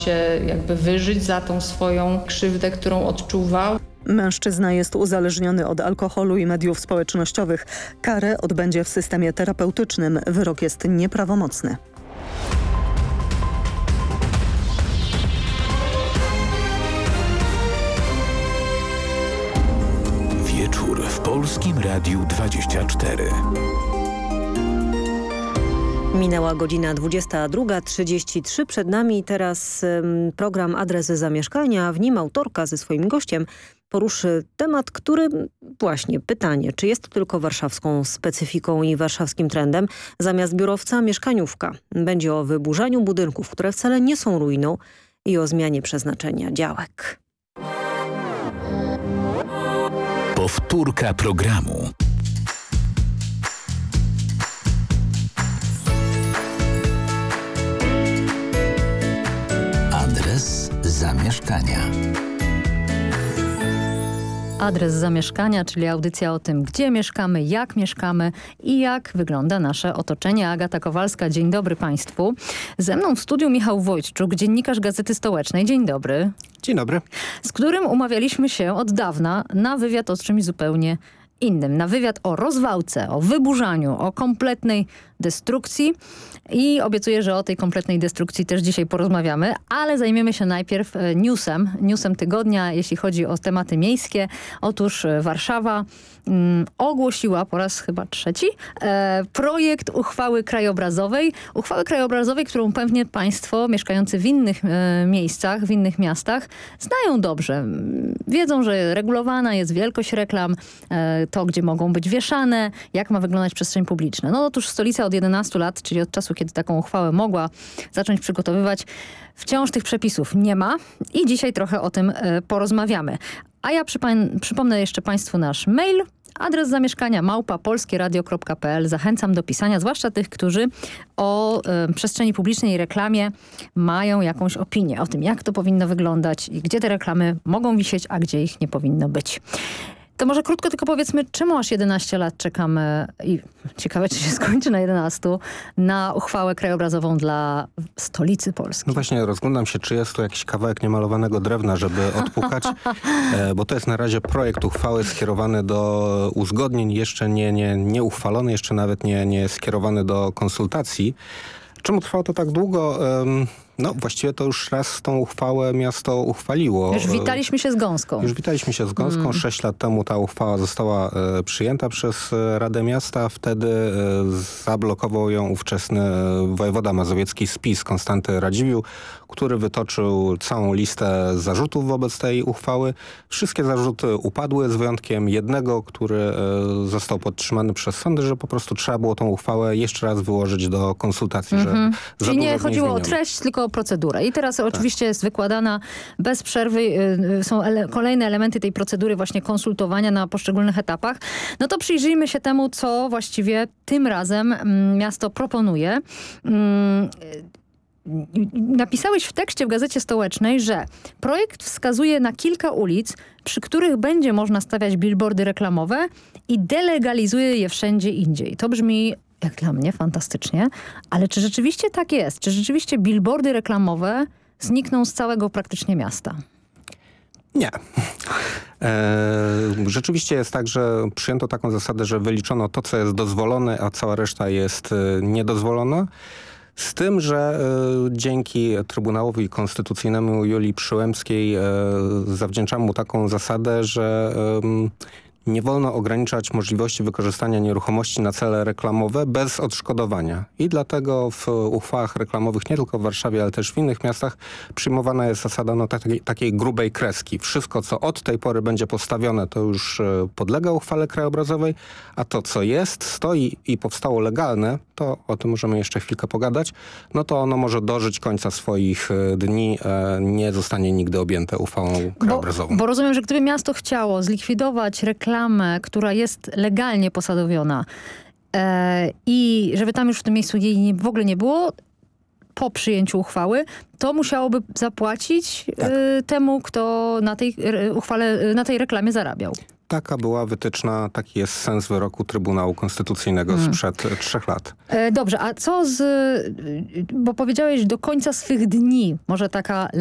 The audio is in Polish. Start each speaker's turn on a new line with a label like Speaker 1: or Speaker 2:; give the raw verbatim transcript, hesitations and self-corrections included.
Speaker 1: się jakby wyżyć za tą swoją krzywdę, którą odczuwał.
Speaker 2: Mężczyzna jest uzależniony od alkoholu i mediów społecznościowych. Karę odbędzie w systemie terapeutycznym. Wyrok jest nieprawomocny.
Speaker 3: Wieczór w Polskim Radiu dwadzieścia cztery.
Speaker 4: Minęła godzina dwudziesta druga trzydzieści trzy. Przed nami teraz um, program Adres Zamieszkania. W nim autorka ze swoim gościem poruszy temat, który właśnie pytanie, czy jest to tylko warszawską specyfiką i warszawskim trendem. Zamiast biurowca mieszkaniówka. Będzie o wyburzaniu budynków, które wcale nie są ruiną i o zmianie przeznaczenia działek.
Speaker 3: Powtórka programu. Adres zamieszkania.
Speaker 5: Adres zamieszkania, czyli audycja o tym, gdzie mieszkamy, jak mieszkamy i jak wygląda nasze otoczenie. Agata Kowalska, dzień dobry Państwu. Ze mną w studiu Michał Wojtczuk, dziennikarz Gazety Stołecznej. Dzień dobry.
Speaker 6: Dzień dobry.
Speaker 5: Z którym umawialiśmy się od dawna na wywiad o czymś zupełnie innym. Na wywiad o rozwałce, o wyburzaniu, o kompletnej destrukcji i obiecuję, że o tej kompletnej destrukcji też dzisiaj porozmawiamy, ale zajmiemy się najpierw newsem, newsem tygodnia, jeśli chodzi o tematy miejskie. Otóż Warszawa mm, ogłosiła po raz chyba trzeci e, projekt uchwały krajobrazowej. Uchwały krajobrazowej, którą pewnie Państwo mieszkający w innych e, miejscach, w innych miastach znają dobrze. Wiedzą, że regulowana jest wielkość reklam, e, to gdzie mogą być wieszane, jak ma wyglądać przestrzeń publiczna. No otóż stolica od jedenastu lat, czyli od czasu, kiedy taką uchwałę mogła zacząć przygotowywać, wciąż tych przepisów nie ma i dzisiaj trochę o tym y, porozmawiamy. A ja przypa- przypomnę jeszcze Państwu nasz mail, adres zamieszkania małpa polskieradio kropka p l. Zachęcam do pisania, zwłaszcza tych, którzy o y, przestrzeni publicznej i reklamie mają jakąś opinię o tym, jak to powinno wyglądać i gdzie te reklamy mogą wisieć, a gdzie ich nie powinno być. To może krótko tylko powiedzmy, czemu aż jedenaście lat czekamy i ciekawe, czy się skończy na jedenastu, na uchwałę krajobrazową dla stolicy Polski.
Speaker 6: No właśnie, rozglądam się, czy jest tu jakiś kawałek niemalowanego drewna, żeby odpukać, e, bo to jest na razie projekt uchwały skierowany do uzgodnień, jeszcze nie, nie, nie uchwalony, jeszcze nawet nie, nie skierowany do konsultacji. Czemu trwało to tak długo? Um, No właściwie to już raz tą uchwałę miasto uchwaliło.
Speaker 5: Już witaliśmy się z gąską.
Speaker 6: Już witaliśmy się z gąską. Mm. Sześć lat temu ta uchwała została e, przyjęta przez e, Radę Miasta. Wtedy e, zablokował ją ówczesny e, wojewoda mazowiecki z PiS, Konstanty Radziwiłł, który wytoczył całą listę zarzutów wobec tej uchwały. Wszystkie zarzuty upadły, z wyjątkiem jednego, który e, został podtrzymany przez sądy, że po prostu trzeba było tą uchwałę jeszcze raz wyłożyć do konsultacji. Mm-hmm. Że
Speaker 5: Czyli nie chodziło o treść, tylko o procedurę. I teraz tak. Oczywiście jest wykładana bez przerwy, yy, są ele- kolejne elementy tej procedury właśnie konsultowania na poszczególnych etapach. No to przyjrzyjmy się temu, co właściwie tym razem mm, miasto proponuje. Mm, Napisałeś w tekście w Gazecie Stołecznej, że projekt wskazuje na kilka ulic, przy których będzie można stawiać billboardy reklamowe i delegalizuje je wszędzie indziej. To brzmi jak dla mnie fantastycznie, ale czy rzeczywiście tak jest? Czy rzeczywiście billboardy reklamowe znikną z całego praktycznie miasta?
Speaker 6: Nie. E, rzeczywiście jest tak, że przyjęto taką zasadę, że wyliczono to, co jest dozwolone, a cała reszta jest e, niedozwolona. Z tym, że e, dzięki Trybunałowi Konstytucyjnemu Julii Przyłębskiej e, zawdzięczam mu taką zasadę, że e, nie wolno ograniczać możliwości wykorzystania nieruchomości na cele reklamowe bez odszkodowania. I dlatego w uchwałach reklamowych nie tylko w Warszawie, ale też w innych miastach przyjmowana jest zasada no, takiej, takiej grubej kreski. Wszystko, co od tej pory będzie postawione, to już podlega uchwale krajobrazowej, a to, co jest, stoi i powstało legalne, to o tym możemy jeszcze chwilkę pogadać, no to ono może dożyć końca swoich dni, nie zostanie nigdy objęte uchwałą krajobrazową.
Speaker 5: Bo, bo rozumiem, że gdyby miasto chciało zlikwidować reklamę, która jest legalnie posadowiona e, i żeby tam już w tym miejscu jej nie, w ogóle nie było, po przyjęciu uchwały, to musiałoby zapłacić tak. e, temu, kto na tej e, uchwale, na tej reklamie zarabiał.
Speaker 6: taka była wytyczna, taki jest sens wyroku Trybunału Konstytucyjnego
Speaker 5: Hmm.
Speaker 6: sprzed e, trzech lat.
Speaker 5: E, dobrze, a co z... Bo powiedziałeś do końca swych dni, może taka